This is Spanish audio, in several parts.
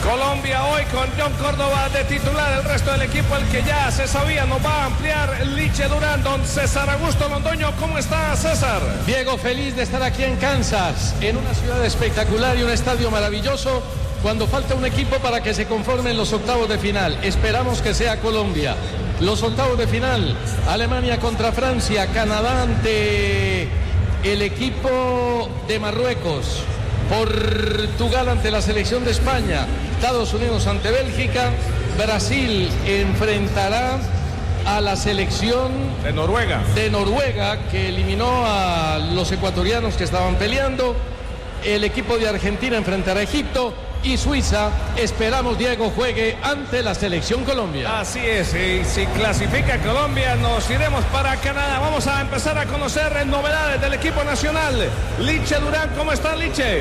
Colombia hoy con John Córdoba de titular, el resto del equipo, el que ya se sabía, nos va a ampliar Liche Durán. Don César Augusto Londoño, ¿cómo está, César? Diego, feliz de estar aquí en Kansas, en una ciudad espectacular y un estadio maravilloso, cuando falta un equipo para que se conformen los octavos de final. Esperamos que sea Colombia. Los octavos de final, Alemania contra Francia, Canadá ante el equipo de Marruecos, Portugal ante la selección de España, Estados Unidos ante Bélgica, Brasil enfrentará a la selección de Noruega, que eliminó a los ecuatorianos que estaban peleando. El equipo de Argentina enfrentará a Egipto y Suiza, esperamos, Diego, juegue ante la selección Colombia. Así es, y si clasifica Colombia nos iremos para Canadá. Vamos a empezar a conocer novedades del equipo nacional. Liche Durán, ¿cómo está, Liche?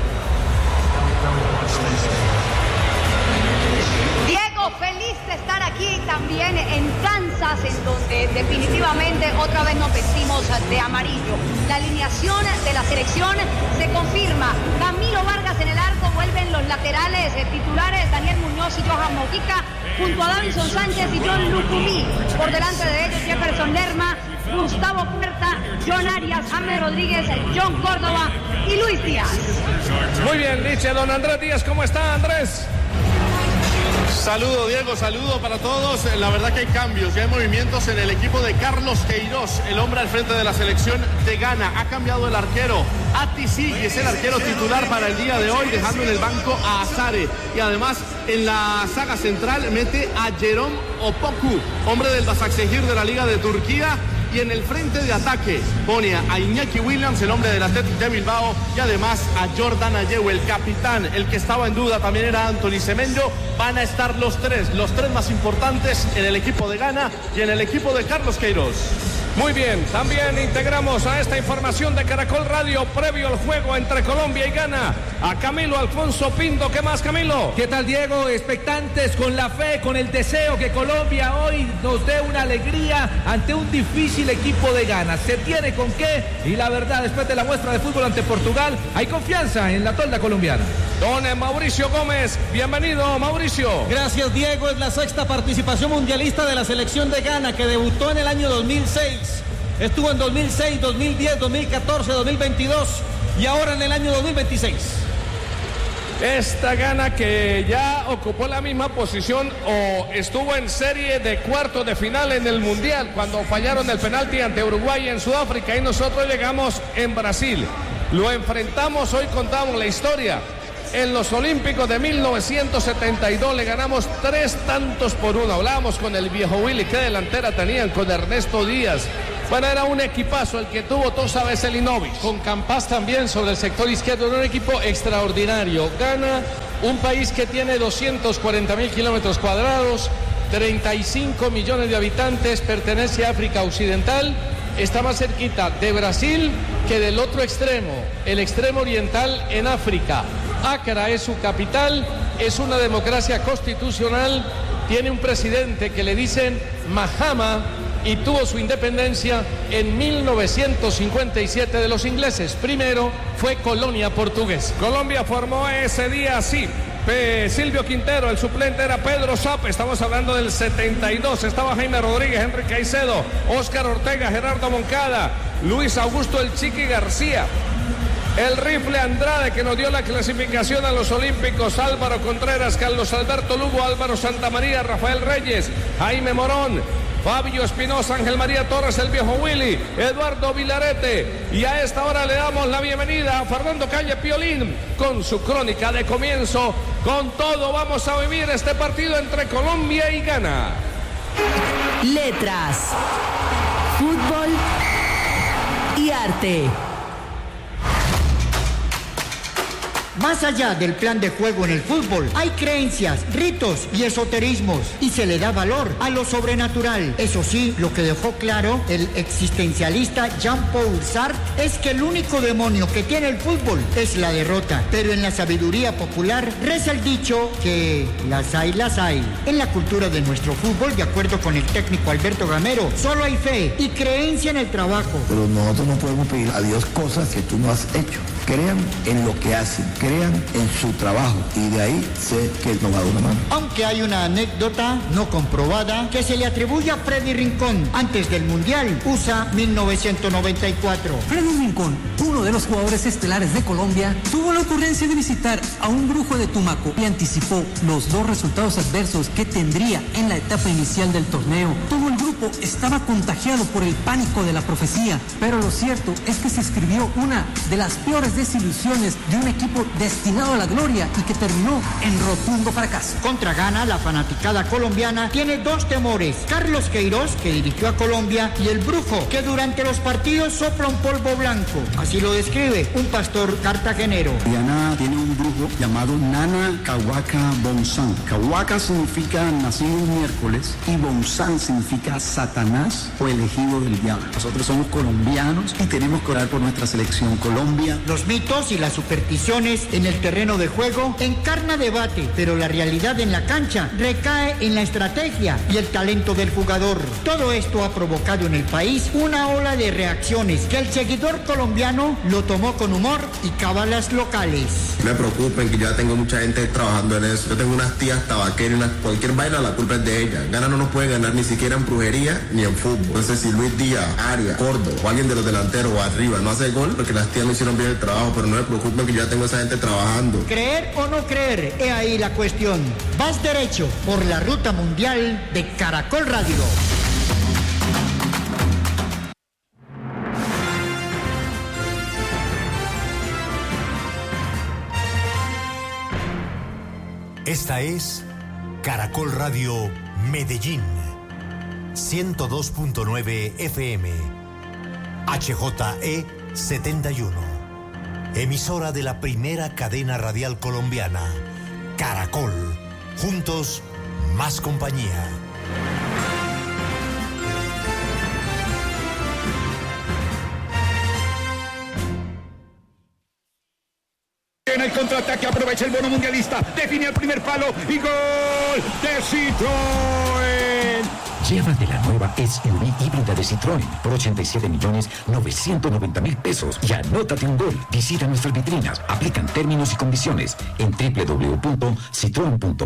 Diego, feliz de estar aquí también en Kansas, en donde definitivamente otra vez nos vestimos de amarillo. La alineación de la selección se confirma. Camilo Vargas en el arco, vuelven los laterales titulares Daniel Muñoz y Johan Mojica, junto a Davinson Sánchez y John Lucumí. Por delante de ellos Jefferson Lerma, Gustavo Puerta, John Arias, James Rodríguez, John Córdoba y Luis Díaz. Muy bien, Liche. Don Andrés Díaz, ¿cómo está, Andrés? Saludo, Diego, saludo para todos. La verdad que hay cambios, ya hay movimientos en el equipo de Carlos Queiroz, el hombre al frente de la selección de Ghana. Ha cambiado el arquero. Ati Sigui es el arquero titular para el día de hoy, dejando en el banco a Azare. Y además en la saga central mete a Jerome Opoku, hombre del Başakşehir de la Liga de Turquía. Y en el frente de ataque pone a Iñaki Williams, el hombre del Athletic de Bilbao, y además a Jordan Ayew, el capitán. El que estaba en duda también era Anthony Semenyo. Van a estar los tres más importantes en el equipo de Ghana y en el equipo de Carlos Queiroz. Muy bien, también integramos a esta información de Caracol Radio previo al juego entre Colombia y Ghana a Camilo Alfonso Pinto. ¿Qué más, Camilo? ¿Qué tal, Diego? Expectantes, con la fe, con el deseo que Colombia hoy nos dé una alegría ante un difícil equipo de Ghana. Se tiene con qué, y la verdad, después de la muestra de fútbol ante Portugal, hay confianza en la tolda colombiana. Don Mauricio Gómez, bienvenido, Mauricio. Gracias, Diego. Es la sexta participación mundialista de la selección de Ghana, que debutó en el año 2006. Estuvo en 2006, 2010, 2014, 2022 y ahora en el año 2026. Esta Ghana que ya ocupó la misma posición o estuvo en serie de cuartos de final en el Mundial cuando fallaron el penalti ante Uruguay en Sudáfrica, y nosotros llegamos en Brasil. Lo enfrentamos, hoy contamos la historia. En los Olímpicos de 1972 le ganamos 3-1. Hablábamos con el viejo Willy, qué delantera tenían con Ernesto Díaz. Bueno, era un equipazo el que tuvo Tosa Veselinovic. Con Campas también sobre el sector izquierdo, era un equipo extraordinario. Ghana, un país que tiene 240.000 kilómetros cuadrados, 35 millones de habitantes, pertenece a África Occidental, está más cerquita de Brasil que del otro extremo, el extremo oriental en África. Accra es su capital, es una democracia constitucional, tiene un presidente que le dicen Mahama, y tuvo su independencia en 1957 de los ingleses. Primero fue colonia portuguesa. Colombia formó ese día así. Silvio Quintero, el suplente era Pedro Sape, estamos hablando del 72, estaba Jaime Rodríguez, Henry Caicedo, Óscar Ortega, Gerardo Moncada, Luis Augusto El Chiqui García, el Rifle Andrade, que nos dio la clasificación a los Olímpicos, Álvaro Contreras, Carlos Alberto Lugo, Álvaro Santamaría, Rafael Reyes, Jaime Morón, Fabio Espinosa, Ángel María Torres, el viejo Willy, Eduardo Vilarete. Y a esta hora le damos la bienvenida a Fernando Calle Piolín con su crónica de comienzo. Con todo vamos a vivir este partido entre Colombia y Ghana. Letras, fútbol y arte. Más allá del plan de juego en el fútbol, hay creencias, ritos y esoterismos, y se le da valor a lo sobrenatural. Eso sí, lo que dejó claro el existencialista Jean-Paul Sartre es que el único demonio que tiene el fútbol es la derrota. Pero en la sabiduría popular reza el dicho que las hay. En la cultura de nuestro fútbol, de acuerdo con el técnico Alberto Gamero, solo hay fe y creencia en el trabajo. Pero nosotros no podemos pedir a Dios cosas que tú no has hecho. Crean en lo que hacen. crean en su trabajo y de ahí sé que nos va a dar una mano. Aunque hay una anécdota no comprobada que se le atribuye a Freddy Rincón antes del Mundial USA 1994. Freddy Rincón, uno de los jugadores estelares de Colombia, tuvo la ocurrencia de visitar a un brujo de Tumaco y anticipó los 2 resultados adversos que tendría en la etapa inicial del torneo. Todo el grupo estaba contagiado por el pánico de la profecía, pero lo cierto es que se escribió una de las peores desilusiones de un equipo destinado a la gloria y que terminó en rotundo fracaso. Contra Ghana, la fanaticada colombiana tiene 2 temores: Carlos Queiroz, que dirigió a Colombia, y el brujo, que durante los partidos sopla un polvo blanco. Así lo describe un pastor cartagenero. Ghana tiene un brujo llamado Nana Kawaka Bonsan. Kawaka significa nacido un miércoles y Bonsan significa Satanás o elegido del diablo. Nosotros somos colombianos y tenemos que orar por nuestra selección Colombia. Los mitos y las supersticiones en el terreno de juego encarna debate, pero la realidad en la cancha recae en la estrategia y el talento del jugador. Todo esto ha provocado en el país una ola de reacciones que el seguidor colombiano lo tomó con humor y cábalas locales. No me preocupen, que ya tengo mucha gente trabajando en eso. Yo tengo unas tías tabaqueras, cualquier vaina la culpa es de ellas. Ghana no nos puede ganar ni siquiera en brujería ni en fútbol. Entonces si Luis Díaz, Arias, Córdoba o alguien de los delanteros o arriba no hace gol, porque las tías no hicieron bien el trabajo, pero no me preocupen que yo ya tengo esa gente trabajando. Creer o no creer, he ahí la cuestión. Vas derecho por la ruta mundial de Caracol Radio. Esta es Caracol Radio Medellín, 102.9 FM, HJE 71, emisora de la primera cadena radial colombiana, Caracol, juntos, más compañía. En el contraataque aprovecha el bono mundialista, define el primer palo y gol de Citroën. Llévate la nueva SUV híbrida de Citroën por 87.990.000 pesos y anótate un gol. Visita nuestras vitrinas, aplican términos y condiciones en www.citroen.com.